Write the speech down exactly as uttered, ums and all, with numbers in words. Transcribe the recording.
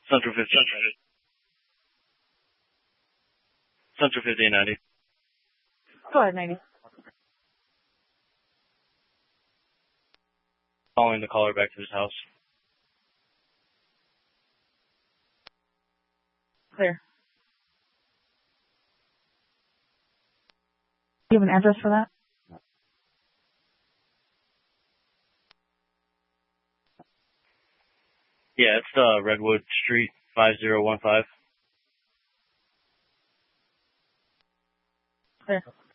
Central fifteen. Central fifteen ninety. Go ahead, ninety. Following the caller back to his house. Clear. Do you have an address for that? Yeah, it's uh, Redwood Street, five zero one five. Clear.